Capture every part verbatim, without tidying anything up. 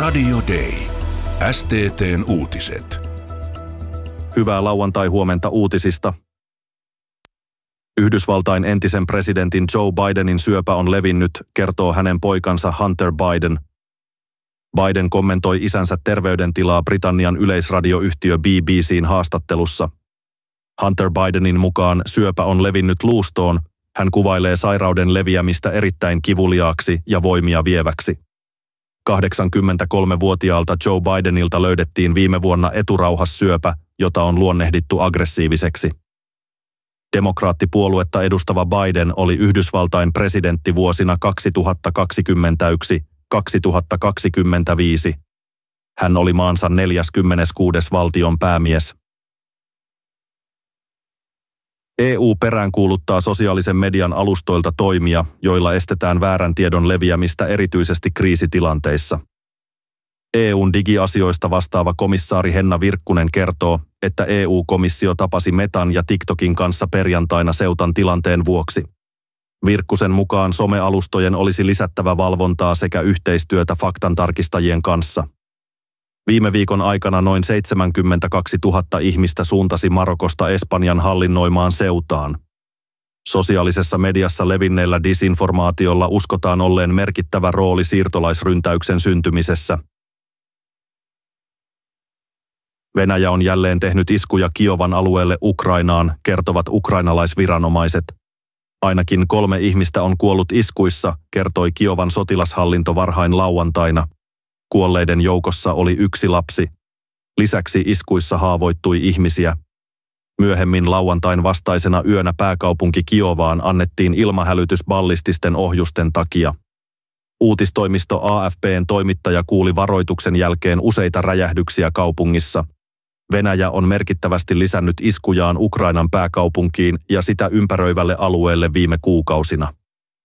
Radio Day. S T T:n uutiset. Hyvää lauantai-huomenta uutisista. Yhdysvaltain entisen presidentin Joe Bidenin syöpä on levinnyt, kertoo hänen poikansa Hunter Biden. Biden kommentoi isänsä terveydentilaa Britannian yleisradioyhtiö B B C:n haastattelussa. Hunter Bidenin mukaan syöpä on levinnyt luustoon. Hän kuvailee sairauden leviämistä erittäin kivuliaaksi ja voimia vieväksi. kahdeksankymmentäkolmevuotiaalta Joe Bidenilta löydettiin viime vuonna eturauhassyöpä, jota on luonnehdittu aggressiiviseksi. Demokraattipuoluetta edustava Biden oli Yhdysvaltain presidentti vuosina kaksituhattakaksikymmentäyksi - kaksituhattakaksikymmentäviisi. Hän oli maansa neljäskymmeneskuudes valtion päämies. E U peräänkuuluttaa sosiaalisen median alustoilta toimia, joilla estetään väärän tiedon leviämistä erityisesti kriisitilanteissa. E U:n digiasioista vastaava komissaari Henna Virkkunen kertoo, että E U-komissio tapasi Metan ja TikTokin kanssa perjantaina Seutan tilanteen vuoksi. Virkkusen mukaan somealustojen olisi lisättävä valvontaa sekä yhteistyötä faktantarkistajien kanssa. Viime viikon aikana noin seitsemänkymmentäkaksituhatta ihmistä suuntasi Marokosta Espanjan hallinnoimaan Seutaan. Sosiaalisessa mediassa levinneellä disinformaatiolla uskotaan olleen merkittävä rooli siirtolaisryntäyksen syntymisessä. Venäjä on jälleen tehnyt iskuja Kiovan alueelle Ukrainaan, kertovat ukrainalaisviranomaiset. Ainakin kolme ihmistä on kuollut iskuissa, kertoi Kiovan sotilashallinto varhain lauantaina. Kuolleiden joukossa oli yksi lapsi. Lisäksi iskuissa haavoittui ihmisiä. Myöhemmin lauantain vastaisena yönä pääkaupunki Kiovaan annettiin ilmahälytys ballististen ohjusten takia. Uutistoimisto A F P:n toimittaja kuuli varoituksen jälkeen useita räjähdyksiä kaupungissa. Venäjä on merkittävästi lisännyt iskujaan Ukrainan pääkaupunkiin ja sitä ympäröivälle alueelle viime kuukausina.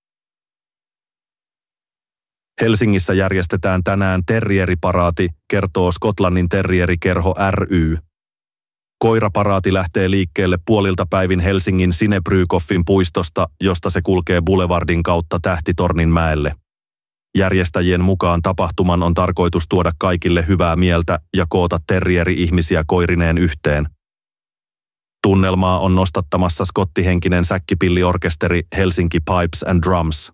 Helsingissä järjestetään tänään terrieriparaati, kertoo Skotlannin terrierikerho ry. Koiraparaati lähtee liikkeelle puolilta päivin Helsingin Sinebrykoffin puistosta, josta se kulkee Boulevardin kautta Tähtitorninmäelle. Järjestäjien mukaan tapahtuman on tarkoitus tuoda kaikille hyvää mieltä ja koota terrieri-ihmisiä koirineen yhteen. Tunnelmaa on nostattamassa skottihenkinen säkkipilliorkesteri Helsinki Pipes and Drums.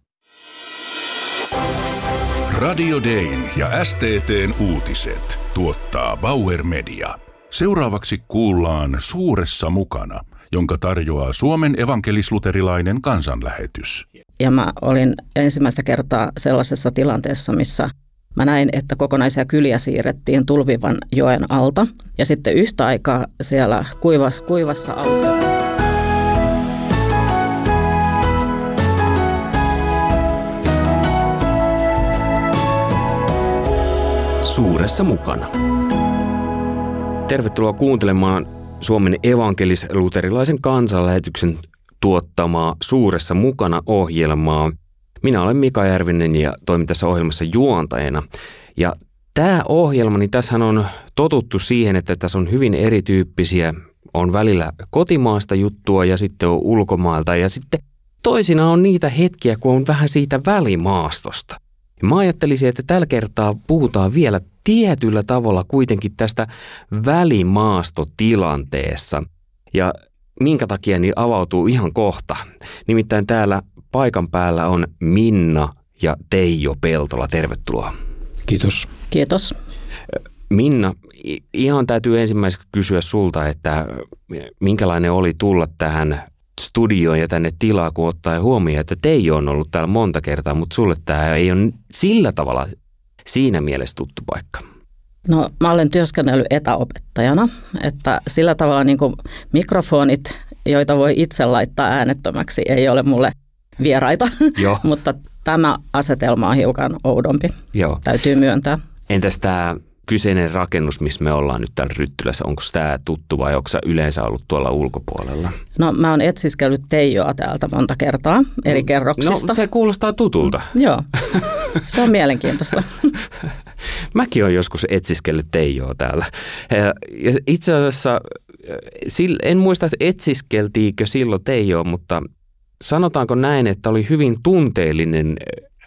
Radio Dayn ja S T T:n uutiset tuottaa Bauer Media. Seuraavaksi kuullaan Suuressa mukana, jonka tarjoaa Suomen evankelis-luterilainen kansanlähetys. Ja mä olin ensimmäistä kertaa sellaisessa tilanteessa, missä mä näin, että kokonaisia kyliä siirrettiin Tulvivan joen alta. Ja sitten yhtä aikaa siellä kuivassa, kuivassa autiolla. Suuressa mukana. Tervetuloa kuuntelemaan Suomen evankelis-luterilaisen kansanlähetyksen tuottamaa Suuressa mukana -ohjelmaa. Minä olen Mika Järvinen ja toimin tässä ohjelmassa juontajana. Ja tämä ohjelma, niin tässähän on totuttu siihen, että tässä on hyvin erityyppisiä. On välillä kotimaasta juttua ja sitten on ulkomailta ja sitten toisinaan on niitä hetkiä, kun on vähän siitä välimaastosta. Mä ajattelisin, että tällä kertaa puhutaan vielä tietyllä tavalla kuitenkin tästä välimaastotilanteessa. Ja minkä takia niin avautuu ihan kohta. Nimittäin täällä paikan päällä on Minna ja Teijo Peltola. Tervetuloa. Kiitos. Kiitos. Minna, ihan täytyy ensimmäiseksi kysyä sulta, että minkälainen oli tulla tähän studioon ja tänne tilaa, kun ottaa huomioon, että Teijo on ollut täällä monta kertaa, mutta sulle tämä ei ole sillä tavalla siinä mielessä tuttu paikka. No mä olen työskennellyt etäopettajana, että sillä tavalla niin kuin mikrofonit, joita voi itse laittaa äänettömäksi, ei ole mulle vieraita, mutta tämä asetelma on hiukan oudompi, Joo. täytyy myöntää. Entäs tämä kyseinen rakennus, missä me ollaan nyt täällä Ryttylässä, onko tämä tuttu vai onko sä yleensä ollut tuolla ulkopuolella? No mä oon etsiskellyt Teijoa täältä monta kertaa eri no, kerroksista. No se kuulostaa tutulta. Joo, se on mielenkiintoista. Mäkin olen joskus etsiskellyt Teijoa täällä. Ja itse asiassa en muista, että etsiskeltiinkö silloin Teijoa, mutta sanotaanko näin, että oli hyvin tunteellinen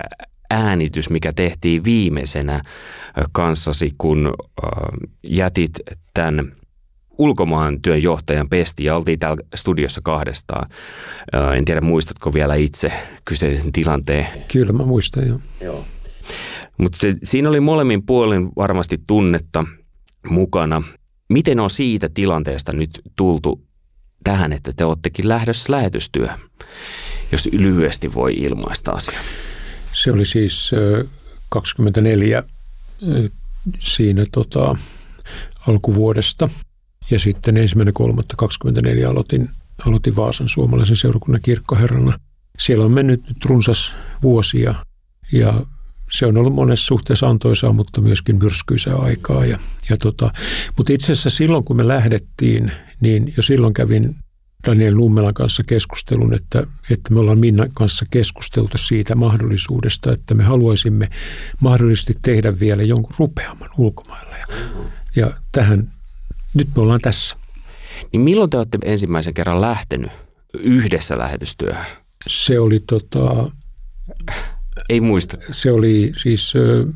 äänitys, mikä tehtiin viimeisenä kanssasi, kun jätit tämän ulkomaan työnjohtajan pestiin ja oltiin täällä studiossa kahdestaan. En tiedä, muistatko vielä itse kyseisen tilanteen? Kyllä mä muistan, joo. Joo. Mutta siinä oli molemmin puolin varmasti tunnetta mukana. Miten on siitä tilanteesta nyt tultu tähän, että te oottekin lähdössä lähetystyöhön, jos lyhyesti voi ilmaista asiaa? Se oli siis kaksikymmentäneljä siinä tota, alkuvuodesta ja sitten ensimmäinen kolmatta kaksikymmentäneljä aloitin, aloitin Vaasan suomalaisen seurakunnan kirkkoherrana. Siellä on mennyt nyt runsas vuosia ja se on ollut monessa suhteessa antoisaa, mutta myöskin myrskyisää aikaa. Ja, ja tota, mutta itse asiassa silloin, kun me lähdettiin, niin jo silloin kävin Daniel Lummelan kanssa keskustelun, että, että me ollaan Minnan kanssa keskusteltu siitä mahdollisuudesta, että me haluaisimme mahdollisesti tehdä vielä jonkun rupeaman ulkomailla. Ja, ja tähän, nyt me ollaan tässä. Niin milloin te olette ensimmäisen kerran lähtenyt yhdessä lähetystyöhön? Se oli tota... Ei muista. Se oli siis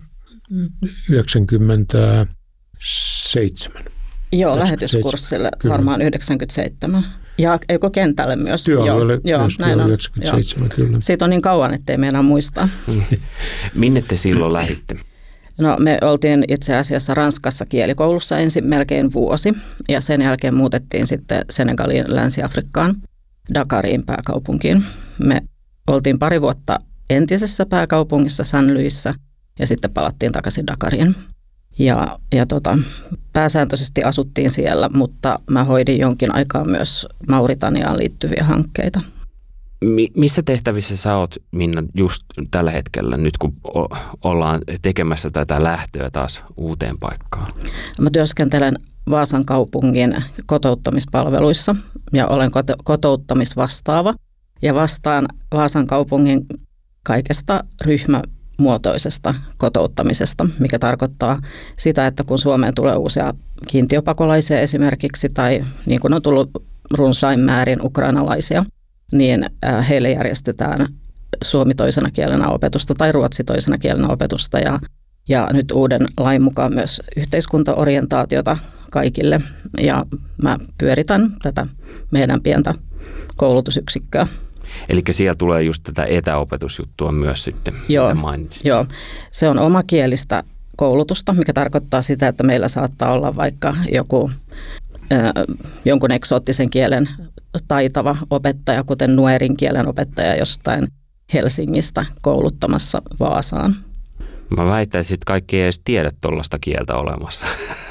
yhdeksänkymmentäseitsemän. Joo, lähetyskurssille varmaan yhdeksänkymmentäseitsemän. Ja eikö kentälle myös? Työalueelle myös, näin on. yhdeksänkymmentäseitsemän, joo. Kyllä. Siitä on niin kauan, ettei me enää muista. Minne te silloin lähditte? No me oltiin itse asiassa Ranskassa kielikoulussa ensin melkein vuosi ja sen jälkeen muutettiin sitten Senegaliin, Länsi-Afrikkaan, Dakariin pääkaupunkiin. Me oltiin pari vuotta entisessä pääkaupungissa Saint Louisissa ja sitten palattiin takaisin Dakariin. Ja, ja tota, pääsääntöisesti asuttiin siellä, mutta mä hoidin jonkin aikaa myös Mauritaniaan liittyviä hankkeita. Mi- missä tehtävissä sä oot, Minna, just tällä hetkellä, nyt kun o- ollaan tekemässä tätä lähtöä taas uuteen paikkaan? Mä työskentelen Vaasan kaupungin kotouttamispalveluissa ja olen koto- kotouttamisvastaava ja vastaan Vaasan kaupungin kaikesta ryhmämuotoisesta kotouttamisesta, mikä tarkoittaa sitä, että kun Suomeen tulee uusia kiintiöpakolaisia esimerkiksi tai niin kuin on tullut runsain määrin ukrainalaisia, niin heille järjestetään suomi toisena kielenä opetusta tai ruotsi toisena kielenä opetusta ja, ja nyt uuden lain mukaan myös yhteiskuntaorientaatiota kaikille ja mä pyöritän tätä meidän pientä koulutusyksikköä. Eli siellä tulee just tätä etäopetusjuttua myös sitten, joo, mitä mainitsit. Joo, se on omakielistä koulutusta, mikä tarkoittaa sitä, että meillä saattaa olla vaikka joku äh, jonkun eksoottisen kielen taitava opettaja, kuten nuerin kielen opettaja jostain Helsingistä kouluttamassa Vaasaan. Mä väittäisin, että kaikki ei edes tiedä tuollaista kieltä olemassa.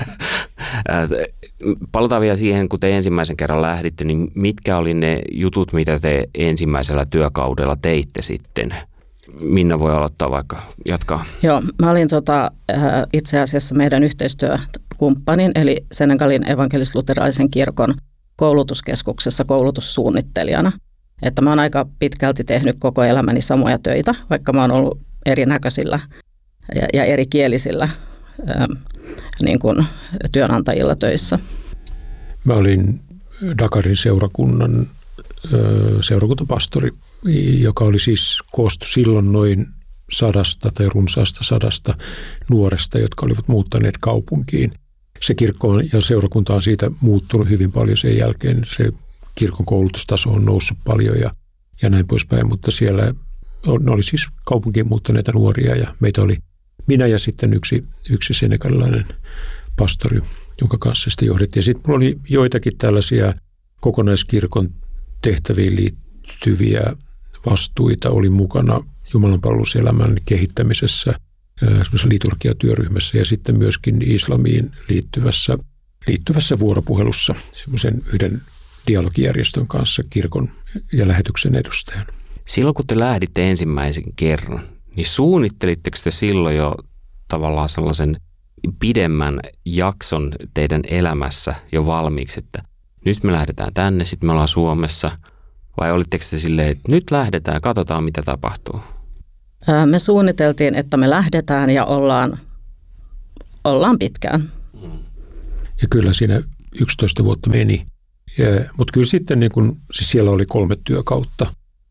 Palataan vielä siihen, kun te ensimmäisen kerran lähditte, niin mitkä oli ne jutut, mitä te ensimmäisellä työkaudella teitte sitten? Minna voi aloittaa vaikka, jatkaa. Joo, mä olin tota, itse asiassa meidän yhteistyökumppanin, eli Senegalin evankelis-luterilaisen kirkon koulutuskeskuksessa koulutussuunnittelijana. Että mä oon aika pitkälti tehnyt koko elämäni samoja töitä, vaikka mä oon ollut erinäköisillä ja, ja erikielisillä ää, niin kuin työnantajilla töissä. Mä olin Dakarin seurakunnan seurakuntapastori, joka oli siis koostu silloin noin sadasta tai runsaasta sadasta nuoresta, jotka olivat muuttaneet kaupunkiin. Se kirkko ja seurakunta on siitä muuttunut hyvin paljon sen jälkeen. Se kirkon koulutustaso on noussut paljon ja, ja näin poispäin, mutta siellä ne oli siis kaupunkiin muuttaneita nuoria ja meitä oli minä ja sitten yksi, yksi senegalilainen pastori, jonka kanssa sitä johdettiin. Sitten mulla oli joitakin tällaisia kokonaiskirkon tehtäviin liittyviä vastuita. Oli mukana jumalanpalveluselämän kehittämisessä, semmoisessa liturgiatyöryhmässä ja sitten myöskin islamiin liittyvässä, liittyvässä vuoropuhelussa semmoisen yhden dialogijärjestön kanssa kirkon ja lähetyksen edustajan. Silloin kun te lähditte ensimmäisen kerran, niin suunnittelitteko te silloin jo tavallaan sellaisen pidemmän jakson teidän elämässä jo valmiiksi, että nyt me lähdetään tänne, sitten me ollaan Suomessa, vai olitteko te silleen, että nyt lähdetään, katsotaan mitä tapahtuu? Me suunniteltiin, että me lähdetään ja ollaan, ollaan pitkään. Ja kyllä siinä yksitoista vuotta meni, ja, mutta kyllä sitten niin kun, siis siellä oli kolme työkautta,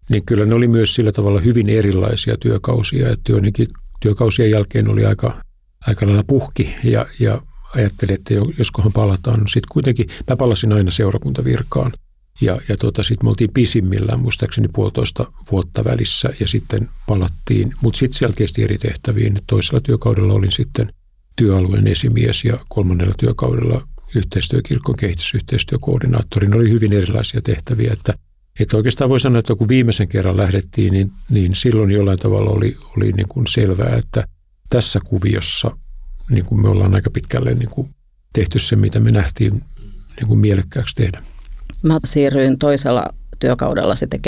niin kyllä ne oli myös sillä tavalla hyvin erilaisia työkausia, että joidenkin työkausien jälkeen oli aika, aika lailla puhki ja, ja ajattelin, että joskohan palataan. Sitten kuitenkin mä palasin aina seurakuntavirkaan ja, ja tota, sitten me oltiin pisimmillään muistaakseni puolitoista vuotta välissä ja sitten palattiin, mutta sitten selkeästi eri tehtäviin. Toisella työkaudella olin sitten työalueen esimies ja kolmannella työkaudella yhteistyökirkon kehitysyhteistyökoordinaattori. Ne oli hyvin erilaisia tehtäviä, että, että oikeastaan voi sanoa, että kun viimeisen kerran lähdettiin, niin, niin silloin jollain tavalla oli, oli niin kuin selvää, että tässä kuviossa niin kuin me ollaan aika pitkälle niin kuin tehty se, mitä me nähtiin niin kuin mielekkääksi tehdä. Mä siirryin toisella työkaudella sitten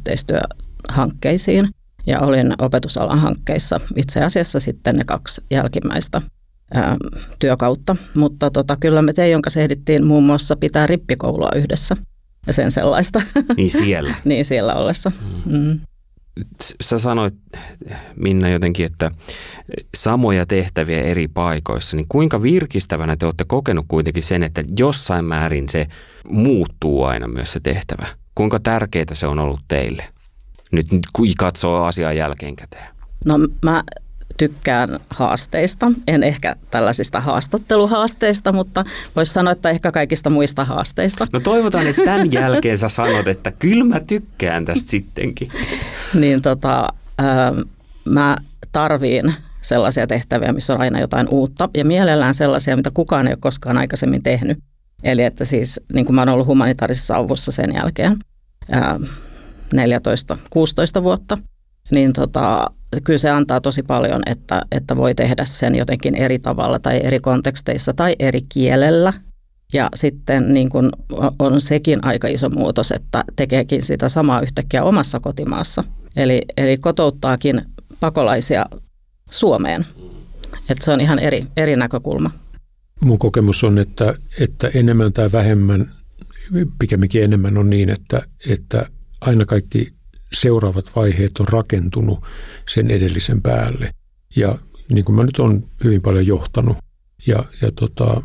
kehitysyhteistyöhankkeisiin ja olin opetusalan hankkeissa itse asiassa sitten ne kaksi jälkimmäistä ää, työkautta. Mutta tota, kyllä me Teijon kanssa ehdittiin muun muassa pitää rippikoulua yhdessä ja sen sellaista. Niin siellä? Niin siellä ollessa. Mm. Sä sanoit, Minna, jotenkin, että samoja tehtäviä eri paikoissa, niin kuinka virkistävänä te olette kokenut kuitenkin sen, että jossain määrin se muuttuu aina myös se tehtävä? Kuinka tärkeää se on ollut teille? Nyt kun katsoo asiaa jälkeenkäteen. No mä tykkään haasteista, en ehkä tällaisista haastatteluhaasteista, mutta voisi sanoa, että ehkä kaikista muista haasteista. No toivotaan, että tämän jälkeen sä sanot, että kyllä mä tykkään tästä sittenkin. Niin tota, ää, mä tarviin sellaisia tehtäviä, missä on aina jotain uutta ja mielellään sellaisia, mitä kukaan ei ole koskaan aikaisemmin tehnyt. Eli että siis niin kuin mä oon ollut humanitaarisessa avussa sen jälkeen ää, neljätoista kuusitoista vuotta, niin tota, kyllä se antaa tosi paljon, että, että voi tehdä sen jotenkin eri tavalla tai eri konteksteissa tai eri kielellä. Ja sitten niin kuin on sekin aika iso muutos, että tekeekin sitä samaa yhtäkkiä omassa kotimaassa. Eli, eli kotouttaakin pakolaisia Suomeen. Että se on ihan eri, eri näkökulma. Mun kokemus on, että, että enemmän tai vähemmän, pikemminkin enemmän on niin, että, että aina kaikki seuraavat vaiheet on rakentunut sen edellisen päälle. Ja niin kuin mä nyt olen hyvin paljon johtanut. Ja, ja tota,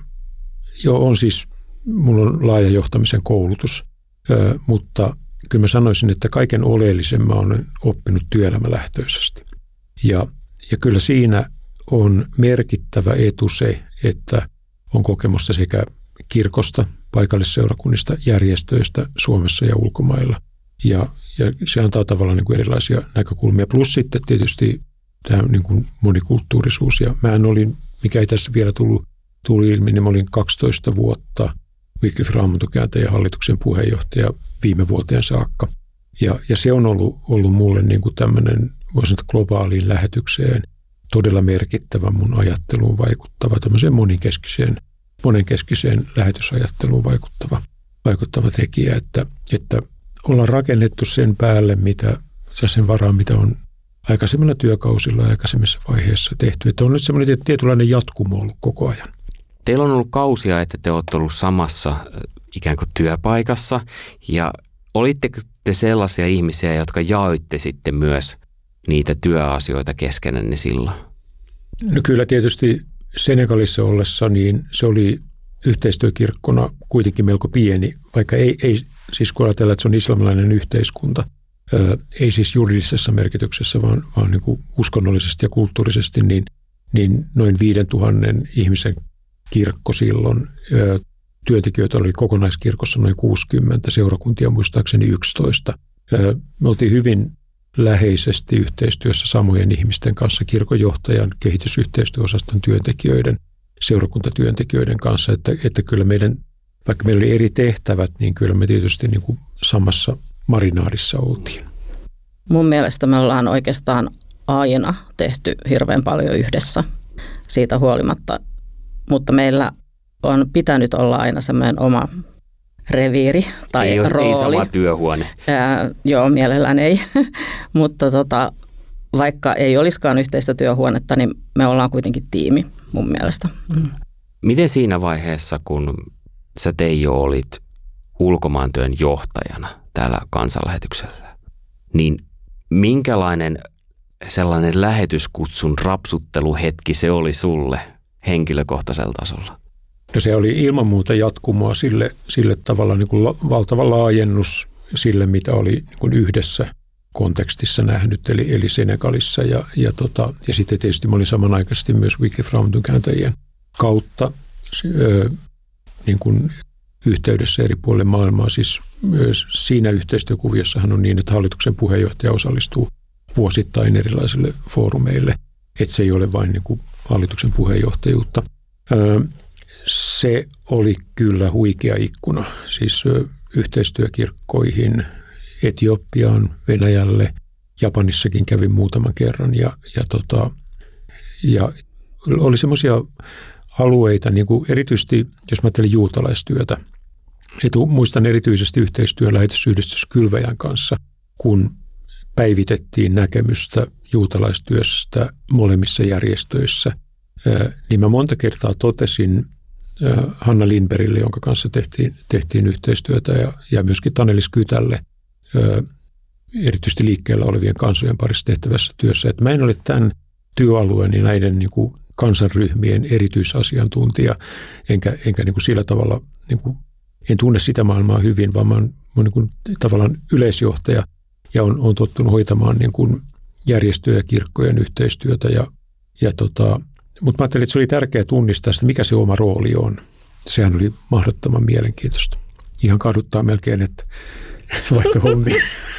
jo on siis, mulla on laaja johtamisen koulutus, ö, mutta kyllä mä sanoisin, että kaiken oleellisen mä olen oppinut työelämälähtöisesti. Ja, ja kyllä siinä on merkittävä etu se, että on kokemusta sekä kirkosta, paikallisseurakunnista, järjestöistä Suomessa ja ulkomailla. Ja, ja se antaa tavallaan niin kuin erilaisia näkökulmia. Plus sitten tietysti tämä niin kuin monikulttuurisuus. Ja mä olin, mikä ei tässä vielä tullut, tuli ilmi, niin mä olin kaksitoista vuotta Wycliffe Raamattukääntäjän hallituksen puheenjohtaja viime vuoteen saakka. Ja, ja se on ollut, ollut mulle niin kuin tämmöinen, voisin sanoa, globaaliin lähetykseen todella merkittävä mun ajatteluun vaikuttava, tämmöiseen monikeskiseen, monenkeskiseen lähetysajatteluun vaikuttava, vaikuttava tekijä, että, että ollaan rakennettu sen päälle, mitä, sen varaan, mitä on aikaisemmilla työkausilla ja aikaisemmissa vaiheissa tehty. Että on nyt semmoinen tietynlainen jatkumo ollut koko ajan. Teillä on ollut kausia, että te olette ollut samassa ikään kuin työpaikassa ja olitteko te sellaisia ihmisiä, jotka jaoitte sitten myös niitä työasioita keskenänne silloin? No kyllä tietysti Senegalissa ollessa niin se oli yhteistyökirkkona kuitenkin melko pieni, vaikka ei, ei siis kun ajatellaan, että se on islamilainen yhteiskunta, ää, ei siis juridisessa merkityksessä, vaan, vaan niin kuin uskonnollisesti ja kulttuurisesti, niin, niin noin viiden tuhannen ihmisen kirkko silloin. Ää, työntekijöitä oli kokonaiskirkossa noin kuusikymmentä, seurakuntia muistaakseni yksitoista. Ää, me oltiin hyvin läheisesti yhteistyössä samojen ihmisten kanssa, kirkonjohtajan, kehitysyhteistyöosaston työntekijöiden, seurakuntatyöntekijöiden kanssa, että, että kyllä meidän, vaikka meillä oli eri tehtävät, niin kyllä me tietysti niin kuin samassa marinaadissa oltiin. Mun mielestä me ollaan oikeastaan aina tehty hirveän paljon yhdessä siitä huolimatta, mutta meillä on pitänyt olla aina semmoinen oma reviiri tai ei, rooli. Ei sama työhuone. Ää, joo, mielellään ei, mutta tota, vaikka ei olisikaan yhteistä työhuonetta, niin me ollaan kuitenkin tiimi mun mielestä. Mm. Miten siinä vaiheessa, kun sä Teijo olit ulkomaantyön johtajana täällä kansanlähetyksellä, niin minkälainen sellainen lähetyskutsun rapsutteluhetki se oli sulle henkilökohtaisella tasolla? No se oli ilman muuta jatkumoa sille, sille tavalla niin kuin valtava laajennus sille, mitä oli niin kuin yhdessä kontekstissa nähnyt, eli, eli Senegalissa. Ja, ja, tota, ja sitten tietysti mä olin samanaikaisesti myös Wycliffe Raamatun kääntäjien kautta ö, niin kuin yhteydessä eri puolille maailmaa. Siis myös siinä yhteistyökuviossahan on niin, että hallituksen puheenjohtaja osallistuu vuosittain erilaisille foorumeille, että se ei ole vain niin kuin hallituksen puheenjohtajuutta. Ö, se oli kyllä huikea ikkuna, siis ö, yhteistyökirkkoihin, Etiopiaan, Venäjälle, Japanissakin kävin muutaman kerran ja, ja, tota, ja oli semmoisia alueita, niin kuin erityisesti jos mä ajattelin juutalaistyötä, etu, muistan erityisesti yhteistyö lähetysyhdistys Kylväjän kanssa, kun päivitettiin näkemystä juutalaistyöstä molemmissa järjestöissä, niin mä monta kertaa totesin Hanna Lindbergille, jonka kanssa tehtiin, tehtiin yhteistyötä ja, ja myöskin Tanelis Kytälle, erityisesti liikkeellä olevien kansojen parissa tehtävässä työssä, että mä en ole tämän työalueen ja näiden niin kuin kansanryhmien erityisasiantuntija, enkä, enkä niin kuin sillä tavalla, niin kuin, en tunne sitä maailmaa hyvin, vaan mä oon, mä oon niin kuin tavallaan yleisjohtaja ja on, on tottunut hoitamaan niin kuin järjestöjä ja kirkkojen yhteistyötä. Ja, ja tota, mutta mä ajattelin, että se oli tärkeää tunnistaa sitä, mikä se oma rooli on. Sehän oli mahdottoman mielenkiintoista. Ihan kaduttaa melkein, että vaihto hommiin.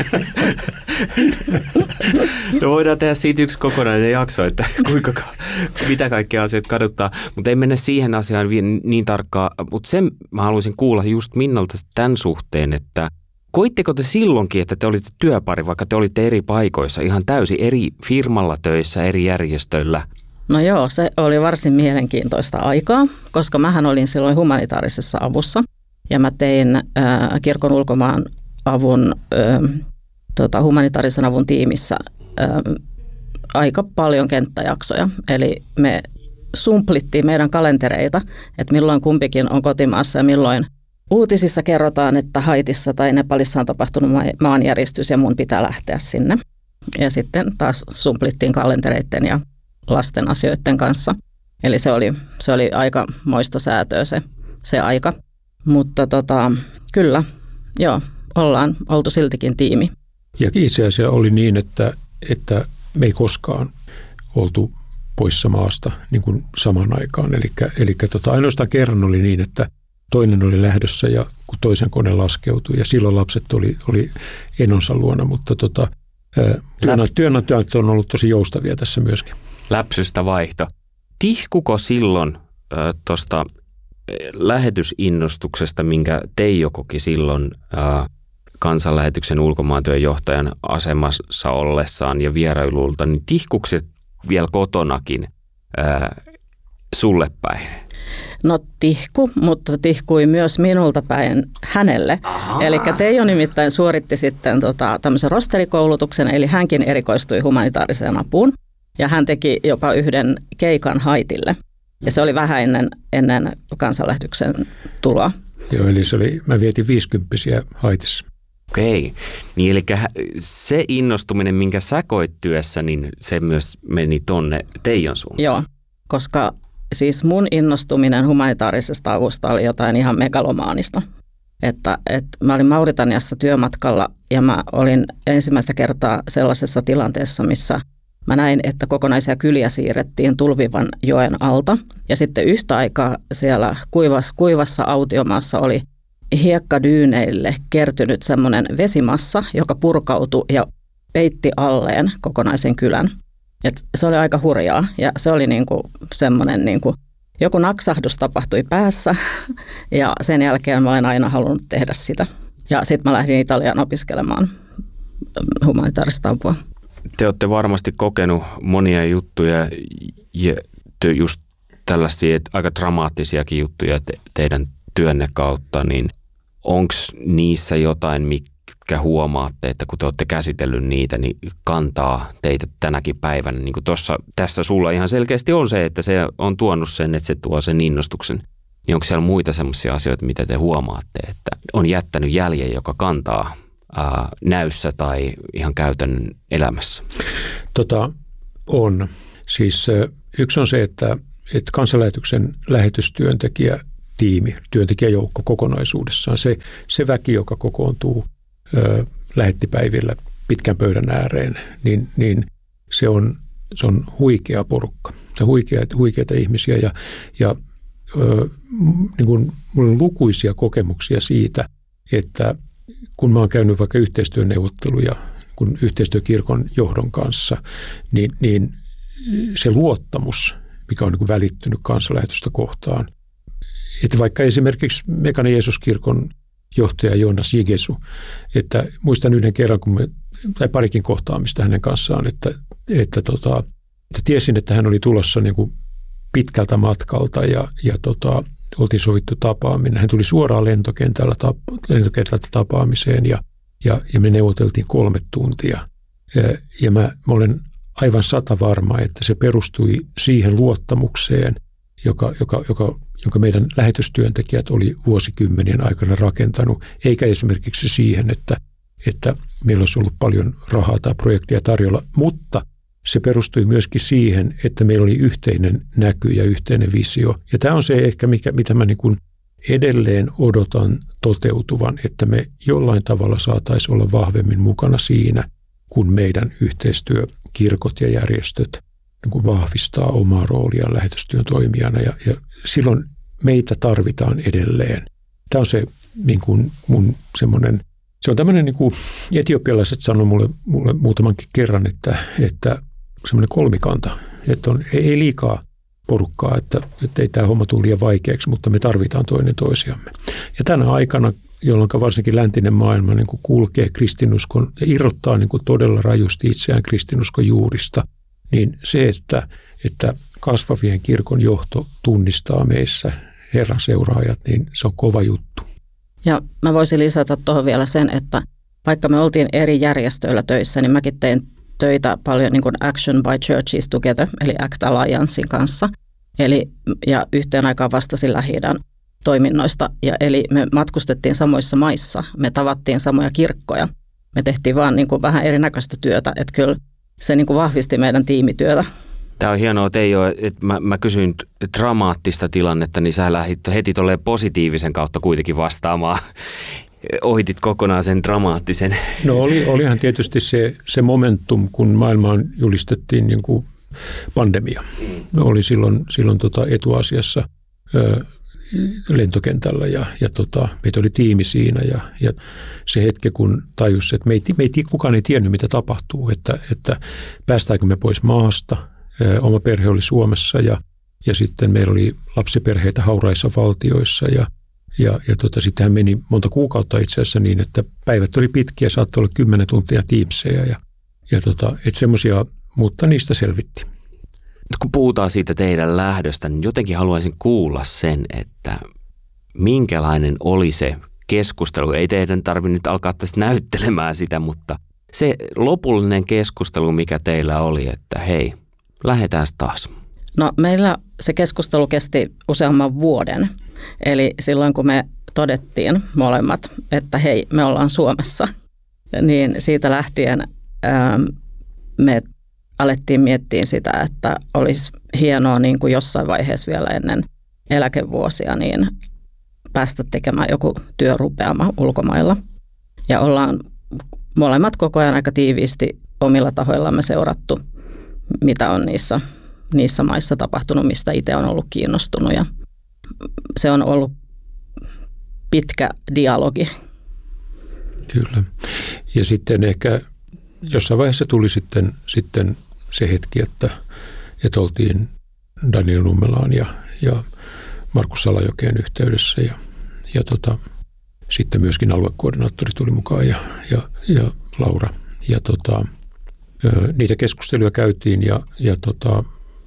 No voidaan tehdä siitä yksi kokonainen jakso, että kuinka, mitä kaikkea asiat kaduttaa, mutta ei mennä siihen asiaan niin tarkkaan, mutta sen mä haluaisin kuulla just Minnalta tämän suhteen, että koitteko te silloinkin, että te olitte työpari, vaikka te olitte eri paikoissa, ihan täysin eri firmalla töissä, eri järjestöillä? No joo, se oli varsin mielenkiintoista aikaa, koska mähän olin silloin humanitaarisessa avussa ja mä tein äh, kirkon ulkomaan avun, äh, tota, humanitaarisen avun tiimissä äh, aika paljon kenttäjaksoja. Eli me sumplittiin meidän kalentereita, että milloin kumpikin on kotimaassa ja milloin uutisissa kerrotaan, että Haitissa tai Nepalissa on tapahtunut maanjäristys ja mun pitää lähteä sinne. Ja sitten taas sumplittiin kalentereiden ja lasten asioiden kanssa. Eli se oli, se oli aika moista säätöä se, se aika. Mutta tota, kyllä, joo, ollaan oltu siltikin tiimi. Ja itse asiassa oli niin, että, että me ei koskaan oltu poissa maasta niin kuin samaan aikaan. Eli, eli tota, ainoastaan kerran oli niin, että toinen oli lähdössä ja kun toisen kone laskeutui ja silloin lapset oli, oli enonsa luona, mutta tota, työnantajat on ollut tosi joustavia tässä myöskin. Läpsystä vaihto. Tihkuko silloin äh, tuosta lähetysinnostuksesta, minkä Teijo koki silloin äh, kansanlähetyksen ulkomaantyön johtajan asemassa ollessaan ja vierailulta, niin tihkuko se vielä kotonakin äh, sulle päin? No tihku, mutta tihkui myös minulta päin hänelle. Eli Teijo nimittäin suoritti sitten tota, tämmöisen rosterikoulutuksen, eli hänkin erikoistui humanitaariseen apuun. Ja hän teki jopa yhden keikan Haitille. Ja se oli vähän ennen, ennen kansanlähetyksen tuloa. Joo, eli se oli, mä vietin viisikymppisiä Haitissa. Okei, niin eli se innostuminen, minkä sä koit työssä, niin se myös meni tonne Teijon suuntaan. Joo, koska siis mun innostuminen humanitaarisesta avusta oli jotain ihan megalomaanista. Että, että mä olin Mauritaniassa työmatkalla ja mä olin ensimmäistä kertaa sellaisessa tilanteessa, missä mä näin, että kokonaisia kyliä siirrettiin Tulvivan joen alta. Ja sitten yhtä aikaa siellä kuivassa, kuivassa autiomaassa oli hiekkadyyneille kertynyt semmoinen vesimassa, joka purkautui ja peitti alleen kokonaisen kylän. Et se oli aika hurjaa ja se oli niinku semmoinen, niinku, joku naksahdus tapahtui päässä ja sen jälkeen mä olen aina halunnut tehdä sitä. Ja sitten mä lähdin Italiaan opiskelemaan humanitaarista apua. Te olette varmasti kokenut monia juttuja ja just tällaisia aika dramaattisiakin juttuja te, teidän työnne kautta, niin onko niissä jotain, mitkä huomaatte, että kun te olette käsitellyt niitä, niin kantaa teitä tänäkin päivänä? Niin kuin tossa, tässä sulla ihan selkeästi on se, että se on tuonut sen, että se tuo sen innostuksen. Niin onko siellä muita sellaisia asioita, mitä te huomaatte, että on jättänyt jäljen, joka kantaa ää, näyssä tai ihan käytännön elämässä? Tota, on. Siis yksi on se, että, että kansanlähetyksen lähetystyöntekijä tiimi, työntekijäjoukko kokonaisuudessaan, se, se väki, joka kokoontuu ö, lähettipäivillä pitkän pöydän ääreen, niin, niin se, on, se on huikea porukka. Se on huikeita, huikeita ihmisiä ja, ja ö, niin kuin mulla on lukuisia kokemuksia siitä, että kun mä oon käynyt vaikka yhteistyöneuvotteluja kun yhteistyökirkon johdon kanssa, niin, niin se luottamus, mikä on niin kuin välittynyt kansanlähetystä kohtaan, että vaikka esimerkiksi Mekane Jeesuskirkon johtaja Joonas Jigesu, että muistan yhden kerran, kun me, tai parikin kohtaamista hänen kanssaan, että, että, tota, että tiesin, että hän oli tulossa niin kuin pitkältä matkalta ja, ja tota, oltiin sovittu tapaaminen. Hän tuli suoraan lentokentällä, lentokentältä tapaamiseen ja, ja, ja me neuvoteltiin kolme tuntia. Ja, ja mä, mä olen aivan sata varma, että se perustui siihen luottamukseen, joka, joka, joka, jonka meidän lähetystyöntekijät oli vuosikymmenien aikana rakentanut, eikä esimerkiksi siihen, että, että meillä olisi ollut paljon rahaa tai projektia tarjolla, mutta se perustui myöskin siihen, että meillä oli yhteinen näky ja yhteinen visio. Ja tämä on se ehkä, mikä, mitä mä niin kuin edelleen odotan toteutuvan, että me jollain tavalla saataisiin olla vahvemmin mukana siinä, kun meidän yhteistyökirkot ja järjestöt niin kuin vahvistaa omaa rooliaan lähetystyön toimijana. Ja, ja silloin meitä tarvitaan edelleen. Tämä on se niin kuin mun semmoinen, se on tämmöinen niin kuin etiopialaiset sanoi mulle, mulle muutamankin kerran, että, että semmoinen kolmikanta, että on, ei liikaa porukkaa, että, että ei tämä homma tule liian vaikeaksi, mutta me tarvitaan toinen toisiamme. Ja tänä aikana, jolloin varsinkin läntinen maailma niin kuin kulkee kristinuskon ja irrottaa niin kuin todella rajusti itseään kristinuskon juurista, niin se, että, että kasvavien kirkon johto tunnistaa meissä Herran seuraajat, niin se on kova juttu. Ja mä voisin lisätä tuohon vielä sen, että vaikka me oltiin eri järjestöillä töissä, niin mäkin tein töitä paljon niin kuin Action by Churches Together, eli A C T Alliancein kanssa. Eli, ja yhteen aikaan vastasin Lähi-idän toiminnoista. Ja eli me matkustettiin samoissa maissa, me tavattiin samoja kirkkoja. Me tehtiin vaan niin kuin vähän erinäköistä työtä, että kyllä se niin kuin vahvisti meidän tiimityötä. Tämä on hienoa, Teijo, että mä, mä kysyin dramaattista tilannetta, niin sä lähdit heti tolleen positiivisen kautta kuitenkin vastaamaan. Ohitit kokonaan sen dramaattisen. No oli, olihan tietysti se, se momentum, kun maailmaan julistettiin niin kuin pandemia. Me oli silloin, silloin tota etuasiassa ö, lentokentällä ja, ja tota, meitä oli tiimi siinä ja, ja se hetki, kun tajus, että me ei, me ei, kukaan ei tiennyt, mitä tapahtuu, että, että päästäänkö me pois maasta. Ö, oma perhe oli Suomessa ja, ja sitten meillä oli lapsiperheitä hauraissa valtioissa ja Ja, ja tota, sittenhän meni monta kuukautta itse asiassa niin, että päivät oli pitkiä, saattoi olla kymmenen tuntia Teamseja ja, ja tota, että semmoisia, mutta niistä selvittiin. Kun puhutaan siitä teidän lähdöstä, niin jotenkin haluaisin kuulla sen, että minkälainen oli se keskustelu. Ei teidän tarvitse nyt alkaa tässä näyttelemään sitä, mutta se lopullinen keskustelu, mikä teillä oli, että hei, lähdetään taas. No meillä se keskustelu kesti useamman vuoden. Eli silloin kun me todettiin molemmat, että hei, me ollaan Suomessa, niin siitä lähtien ää, me alettiin miettiä sitä, että olisi hienoa niin kuin jossain vaiheessa vielä ennen eläkevuosia niin päästä tekemään joku työrupeama ulkomailla. Ja ollaan molemmat koko ajan aika tiiviisti omilla tahoillamme seurattu, mitä on niissä, niissä maissa tapahtunut, mistä itse on ollut kiinnostunut ja se on ollut pitkä dialogi. Kyllä. Ja sitten ehkä jossain vaiheessa tuli sitten, sitten se hetki, että, että oltiin Daniel Nummelaan ja, ja Markus Salajokeen yhteydessä ja, ja tota, sitten myöskin aluekoordinaattori tuli mukaan ja, ja, ja Laura. Ja tota, niitä keskusteluja käytiin ja, ja tota,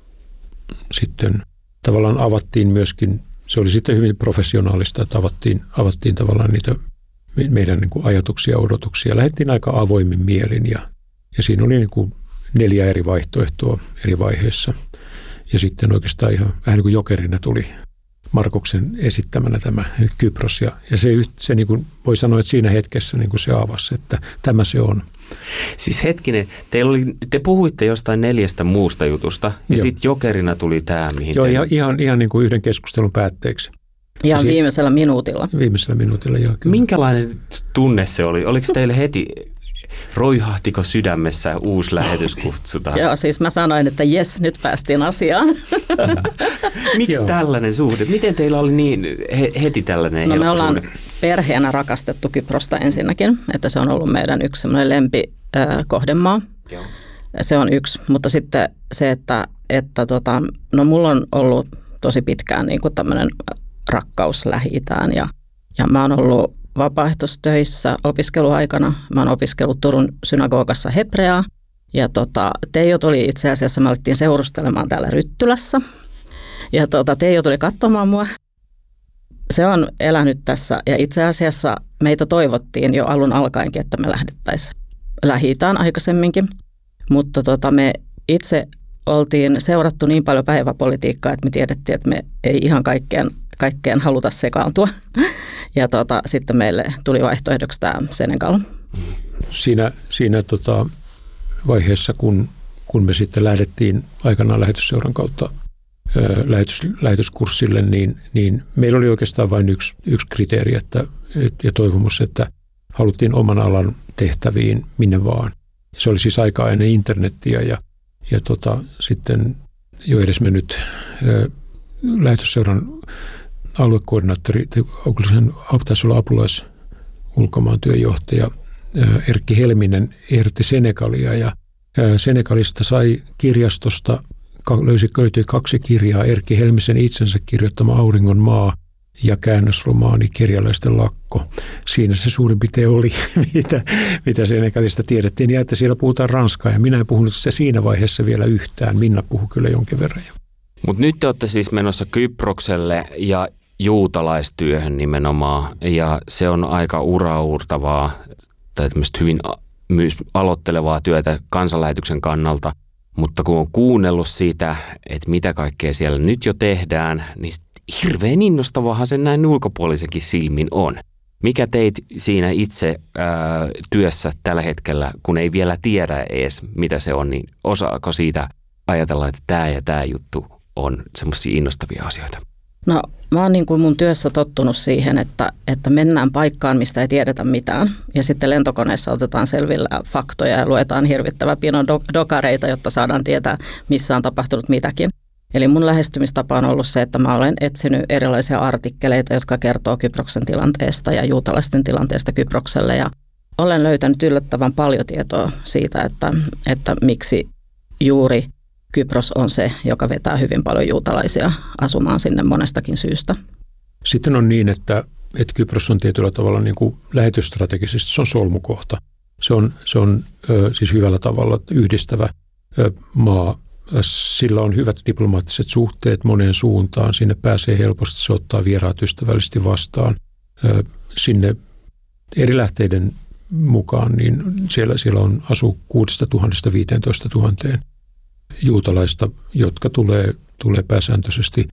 sitten tavallaan avattiin myöskin, se oli sitten hyvin professionaalista, että avattiin, avattiin tavallaan niitä meidän niin kuin ajatuksia ja odotuksia. Lähdettiin aika avoimin mielin ja, ja siinä oli niin kuin neljä eri vaihtoehtoa eri vaiheissa. Ja sitten oikeastaan ihan vähän niin kuin jokerina tuli Markuksen esittämänä tämä Kypros. Ja, ja se, se niin kuin voi sanoa, että siinä hetkessä niin kuin se avasi, että tämä se on. Siis hetkinen, teillä oli, te puhuitte jostain neljästä muusta jutusta ja sitten jokerina tuli tämä, mihin joo, te... ihan, ihan, ihan niin kuin yhden keskustelun päätteeksi. Ja si- viimeisellä minuutilla. Viimeisellä minuutilla, joo. Kyllä. Minkälainen tunne se oli? Oliko teille heti, roihahtiko sydämessä uusi lähetyskutsu taas? Joo, siis mä sanoin, että jes, nyt päästiin asiaan. Miksi tällainen suhde? Miten teillä oli niin he, heti tällainen no, helppo me ollaan suhde? perheenä rakastettu Kyprosta ensinnäkin, että se on ollut meidän yksi semmoinen lempi äh, kohdemaa. Joo. Se on yksi, mutta sitten se, että, että tota, no mulla on ollut tosi pitkään niin kuin tämmöinen rakkaus Lähi-Itään ja, ja mä oon ollut vapaaehtoistöissä opiskeluaikana. Mä oon opiskellut Turun synagogassa hebreaa ja tota, Teijo tuli itse asiassa, me alettiin seurustelemaan täällä Ryttylässä ja tota, Teijo tuli katsomaan mua. Se on elänyt tässä ja itse asiassa meitä toivottiin jo alun alkaenkin, että me lähdettäisiin Lähi-Itään aikaisemminkin. Mutta tota, me itse oltiin seurattu niin paljon päiväpolitiikkaa, että me tiedettiin, että me ei ihan kaikkeen, kaikkeen haluta sekaantua. Ja tota, sitten meille tuli vaihtoehdoksi tämä Senegal. Siinä, siinä tota vaiheessa, kun, kun me sitten lähdettiin aikanaan lähetysseuran kautta ö, lähetys, lähetyskurssille, niin, niin meillä oli oikeastaan vain yksi, yksi kriteeri että, et, ja toivomus, että haluttiin oman alan tehtäviin minne vaan. Se oli siis aikaa ennen internettiä ja, ja tota, sitten jo edes mennyt ö, lähetysseuran aluekoordinaattori, sen taisi olla apulais ulkomaan työjohtaja ö, Erkki Helminen ehdotti Senegalia ja ö, Senegalista sai kirjastosta, löysi, löytyi kaksi kirjaa, Erkki Helmisen itsensä kirjoittama Auringon maa ja käännösromaani Kerjäläisten lakko. Siinä se suurin piirtein oli, mitä, mitä Senegalista tiedettiin, ja että siellä puhutaan ranskaa, ja minä en puhunut sitä siinä vaiheessa vielä yhtään. Minna puhui kyllä jonkin verran jo. Mutta nyt te olette siis menossa Kyprokselle ja juutalaistyöhön nimenomaan, ja se on aika uraurtavaa tai tämmöistä hyvin myös aloittelevaa työtä kansanlähetyksen kannalta, mutta kun on kuunnellut siitä, että mitä kaikkea siellä nyt jo tehdään, niin hirveän innostavahan sen näin ulkopuolisenkin silmin on. Mikä teit siinä itse ää, työssä tällä hetkellä, kun ei vielä tiedä edes, mitä se on, niin osaako siitä ajatella, että tämä ja tämä juttu on semmoisia innostavia asioita? No mä oon niin kuin mun työssä tottunut siihen, että, että mennään paikkaan, mistä ei tiedetä mitään. Ja sitten lentokoneessa otetaan selvillä faktoja ja luetaan hirvittävä pino dokareita, jotta saadaan tietää, missä on tapahtunut mitäkin. Eli mun lähestymistapa on ollut se, että mä olen etsinyt erilaisia artikkeleita, jotka kertoo Kyproksen tilanteesta ja juutalaisten tilanteesta Kyprokselle. Ja olen löytänyt yllättävän paljon tietoa siitä, että, että miksi juuri Kypros on se, joka vetää hyvin paljon juutalaisia asumaan sinne monestakin syystä. Sitten on niin, että, että Kypros on tietyllä tavalla niin kuin lähetysstrategisesti, se on solmukohta. Se on, se on ö, siis hyvällä tavalla yhdistävä ö, maa. Sillä on hyvät diplomaattiset suhteet moneen suuntaan. Sinne pääsee helposti, se ottaa vieraat ystävällisesti vastaan. Sinne eri lähteiden mukaan, niin siellä, siellä on asuu kuudesta tuhannesta viiteentoista tuhanteen juutalaista, jotka tulee, tulee pääsääntöisesti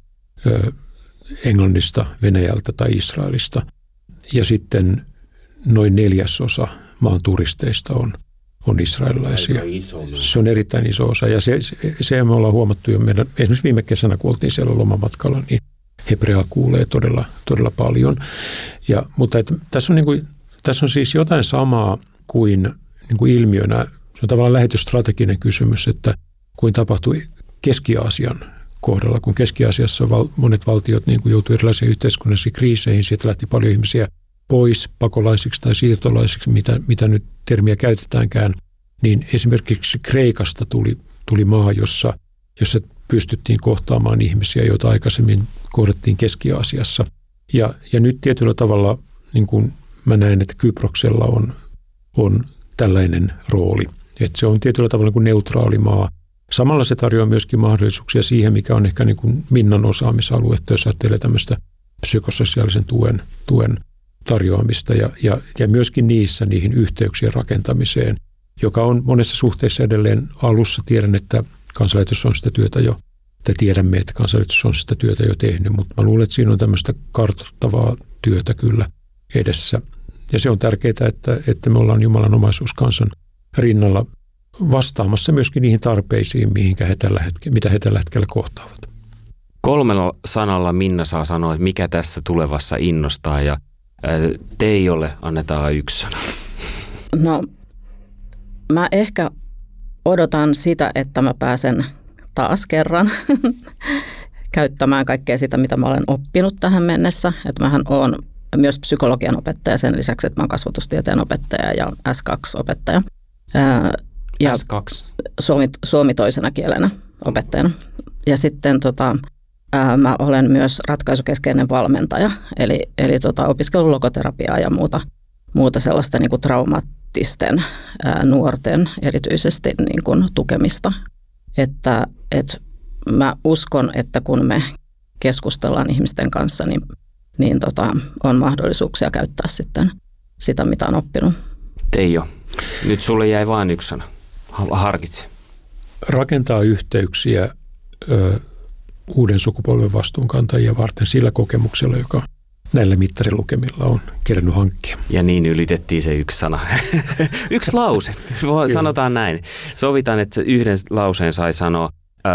Englannista, Venäjältä tai Israelista. Ja sitten noin neljäsosa maan turisteista on on israelilaisia. Se on erittäin iso osa ja se, se, se me ollaan huomattu jo meidän, esimerkiksi viime kesänä, kun oltiin siellä lomamatkalla, niin hebreaa kuulee todella, todella paljon. Ja, mutta että, tässä, on niin kuin, tässä on siis jotain samaa kuin, niin kuin ilmiönä, se on tavallaan lähetysstrateginen kysymys, että kuin tapahtui Keski-Aasian kohdalla, kun Keski-Aasiassa val, monet valtiot niin kuin joutui erilaisiin yhteiskunnallisiin kriiseihin, sieltä lähti paljon ihmisiä pois pakolaisiksi tai siirtolaisiksi, mitä, mitä nyt termiä käytetäänkään, niin esimerkiksi Kreikasta tuli, tuli maa, jossa, jossa pystyttiin kohtaamaan ihmisiä, joita aikaisemmin kohdattiin Keski-Aasiassa. Ja, ja nyt tietyllä tavalla niin kuin mä näen, että Kyproksella on, on tällainen rooli. Että se on tietyllä tavalla niin kuin neutraali maa. Samalla se tarjoaa myöskin mahdollisuuksia siihen, mikä on ehkä niin kuin Minnan osaamisalue, jos ajattelee tämmöistä psykososiaalisen tuen, tuen tarjoamista ja, ja, ja myöskin niissä niihin yhteyksien rakentamiseen, joka on monessa suhteessa edelleen alussa. Tiedän, että kansanlähetys on sitä työtä jo, että tiedämme, että kansanlähetys on sitä työtä jo tehnyt, mutta mä luulen, että siinä on tämmöistä kartoittavaa työtä kyllä edessä. Ja se on tärkeää, että, että me ollaan Jumalan omaisuuskansan rinnalla vastaamassa myöskin niihin tarpeisiin, mihinkä he tällä hetkellä, mitä he tällä hetkellä kohtaavat. Kolmella sanalla Minna saa sanoa, että mikä tässä tulevassa innostaa ja Teijolle annetaan yksi sana. No mä ehkä odotan sitä, että mä pääsen taas kerran käyttämään kaikkea sitä, mitä mä olen oppinut tähän mennessä. Että mähän olen myös psykologian opettaja sen lisäksi, että mä olen kasvatustieteen opettaja ja S kaksi opettaja. Ja S kaksi? Suomi, suomi toisena kielenä opettajana. Ja sitten tota, ää, mä olen myös ratkaisukeskeinen valmentaja, eli, eli tota, opiskellut logoterapiaa ja muuta, muuta sellaista niin kuin traumaattisten ää, nuorten erityisesti niin kuin tukemista. Että et mä uskon, että kun me keskustellaan ihmisten kanssa, niin, niin tota, on mahdollisuuksia käyttää sitten sitä, mitä on oppinut. Teijo, nyt sulle jäi vain yksi sana. Harkitse. Rakentaa yhteyksiä ö, uuden sukupolven vastuunkantajia varten sillä kokemuksella, joka näillä mittarilukemilla on kerännyt hankkia. Ja niin ylitettiin se yksi sana. Yksi lause, sanotaan näin. Sovitaan, että yhden lauseen sai sanoa.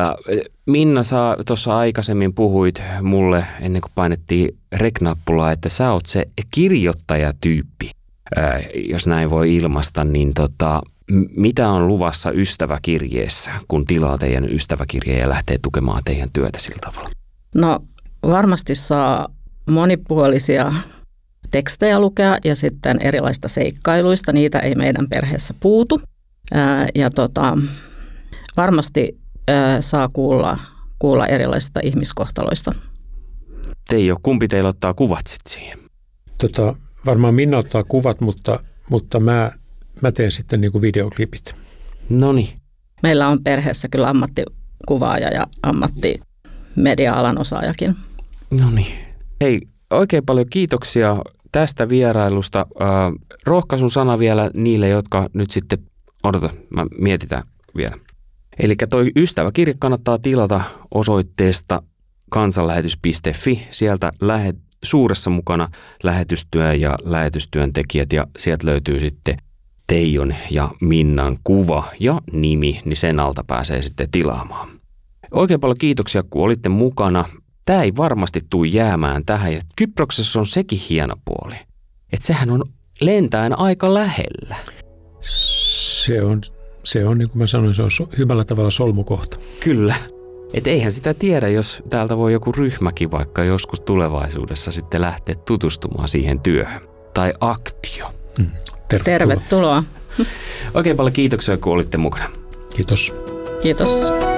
Minna, sä tuossa aikaisemmin puhuit mulle, ennen kuin painettiin rek-nappulaa, että sä oot se kirjoittajatyyppi, jos näin voi ilmaista, niin tota, mitä on luvassa ystäväkirjeessä, kun tilaa teidän ystäväkirjeen ja lähtee tukemaan teidän työtä sillä tavalla? No varmasti saa monipuolisia tekstejä lukea ja sitten erilaista seikkailuista. Niitä ei meidän perheessä puutu. Ää, ja tota, varmasti ää, saa kuulla, kuulla erilaisista ihmiskohtaloista. Teijo, kumpi teillä ottaa kuvat sitten siihen? Tota, varmaan Minna ottaa kuvat, mutta, mutta mä, mä teen sitten niin kuin videoklipit. Noniin. Meillä on perheessä kyllä ammattikuvaaja ja ammattimedia-alan osaajakin. Noniin. Hei, oikein paljon kiitoksia tästä vierailusta. Äh, rohkaisun sana vielä niille, jotka nyt sitten, odota, mä mietitään vielä. Eli toi ystäväkirje kannattaa tilata osoitteesta kansanlähetys piste fi. Sieltä lähet, suuressa mukana lähetystyö ja lähetystyöntekijät ja sieltä löytyy sitten Teijon ja Minnan kuva ja nimi, niin sen alta pääsee sitten tilaamaan. Oikein paljon kiitoksia, kun olitte mukana. Tämä ei varmasti tule jäämään tähän. Ja Kyproksessa on sekin hieno puoli, että sehän on lentäen aika lähellä. Se on, se on niin kuin mä sanoin, se on so, hyvällä tavalla solmukohta. Kyllä. Et eihän sitä tiedä, jos täältä voi joku ryhmäkin vaikka joskus tulevaisuudessa sitten lähteä tutustumaan siihen työhön. Tai aktio. Mm, tervetuloa. Tervetuloa. Oikein paljon kiitoksia, kun olitte mukana. Kiitos. Kiitos.